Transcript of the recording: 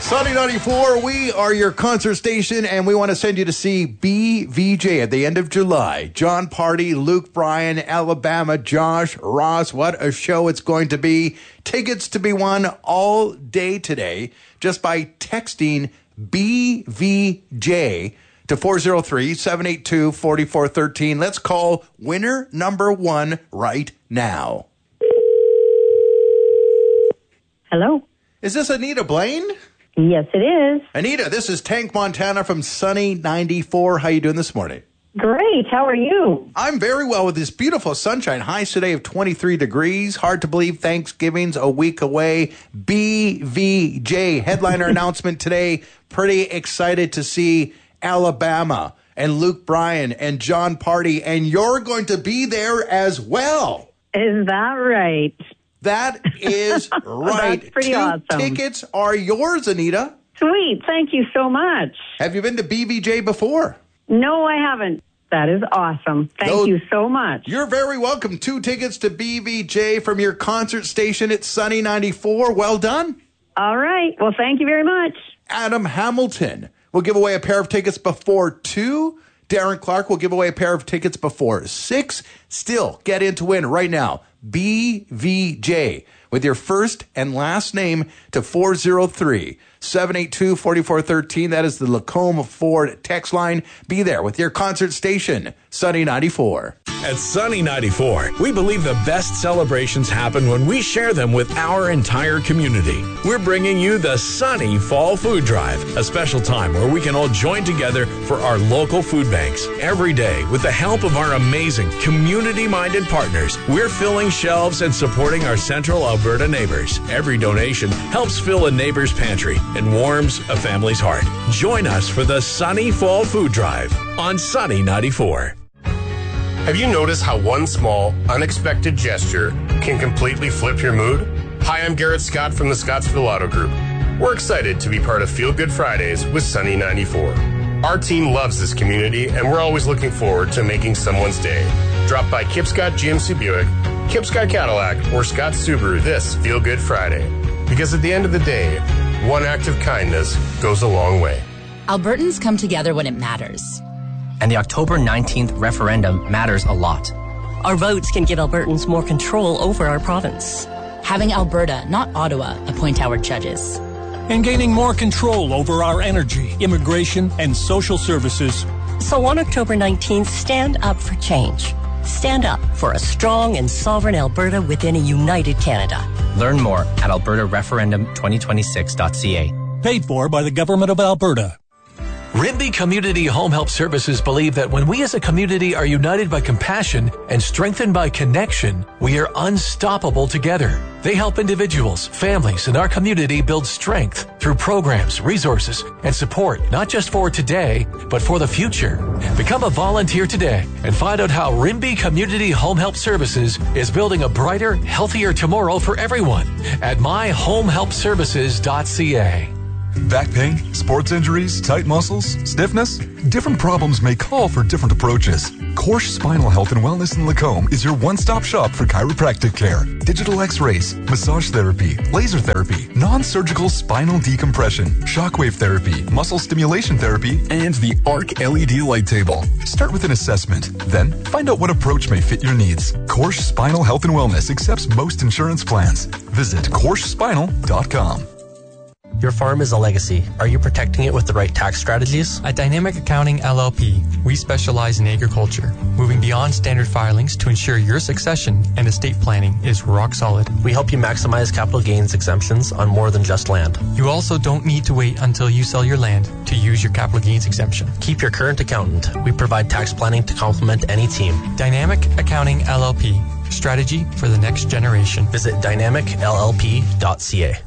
Sunny 94, we are your concert station, and we want to send you to see BVJ at the end of July. John Party, Luke Bryan, Alabama, Josh, Ross. What a show it's going to be. Tickets to be won all day today just by texting BVJ to 403-782-4413. Let's call winner number 1 right now. Hello. Is this Anita Blaine? Yes, it is. Anita, this is Tank Montana from Sunny 94. How you doing this morning? Great. How are you? I'm very well with this beautiful sunshine. Highs today of 23 degrees. Hard to believe Thanksgiving's a week away. BVJ headliner announcement today. Pretty excited to see Alabama and Luke Bryan and John Party, and you're going to be there as well. Is that right? That is right. That's pretty awesome. Tickets are yours, Anita. Sweet. Thank you so much. Have you been to BVJ before? No, I haven't. That is awesome. Thank you so much. You're very welcome. 2 tickets to BVJ from your concert station at Sunny 94. Well done. All right. Well, thank you very much. Adam Hamilton will give away a pair of tickets before 2. Darren Clark will give away a pair of tickets before 6. Still, get in to win right now. BVJ with your first and last name to 403-782-4413. That is the Lacombe Ford text line. Be there with your concert station, Sunny 94. At Sunny 94, we believe the best celebrations happen when we share them with our entire community. We're bringing you the Sunny Fall Food Drive, a special time where we can all join together for our local food banks. Every day, with the help of our amazing community-minded partners, we're filling shelves and supporting our Central Alberta neighbors. Every donation helps fill a neighbor's pantry and warms a family's heart. Join us for the Sunny Fall Food Drive on Sunny 94. Have you noticed how one small, unexpected gesture can completely flip your mood? Hi, I'm Garrett Scott from the Scottsville Auto Group. We're excited to be part of Feel Good Fridays with Sunny 94. Our team loves this community, and we're always looking forward to making someone's day. Drop by Kip Scott GMC Buick, Kip Scott Cadillac, or Scott Subaru this Feel Good Friday. Because at the end of the day, one act of kindness goes a long way. Albertans come together when it matters. And the October 19th referendum matters a lot. Our votes can give Albertans more control over our province. Having Alberta, not Ottawa, appoint our judges. And gaining more control over our energy, immigration, and social services. So on October 19th, stand up for change. Stand up for a strong and sovereign Alberta within a united Canada. Learn more at albertareferendum2026.ca. Paid for by the Government of Alberta. Rimbey Community Home Help Services believe that when we as a community are united by compassion and strengthened by connection, we are unstoppable together. They help individuals, families, and our community build strength through programs, resources, and support, not just for today, but for the future. Become a volunteer today and find out how Rimbey Community Home Help Services is building a brighter, healthier tomorrow for everyone at myhomehelpservices.ca. Back pain, sports injuries, tight muscles, stiffness? Different problems may call for different approaches. Korsch Spinal Health and Wellness in Lacombe is your one-stop shop for chiropractic care, digital x-rays, massage therapy, laser therapy, non-surgical spinal decompression, shockwave therapy, muscle stimulation therapy, and the ARC LED light table. Start with an assessment, then find out what approach may fit your needs. Korsch Spinal Health and Wellness accepts most insurance plans. Visit KorschSpinal.com. Your farm is a legacy. Are you protecting it with the right tax strategies? At Dynamic Accounting LLP, we specialize in agriculture, moving beyond standard filings to ensure your succession and estate planning is rock solid. We help you maximize capital gains exemptions on more than just land. You also don't need to wait until you sell your land to use your capital gains exemption. Keep your current accountant. We provide tax planning to complement any team. Dynamic Accounting LLP, strategy for the next generation. Visit dynamicllp.ca.